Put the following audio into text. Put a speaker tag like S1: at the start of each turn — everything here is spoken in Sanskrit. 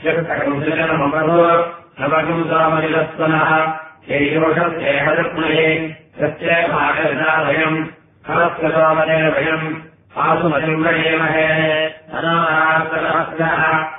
S1: नवकम् सामनिलस्वनः यैरोषस्येहदत्मये सत्यभागम् हरस्वसामनेन वयम् आसुमतिम् गणेमहे अनासनः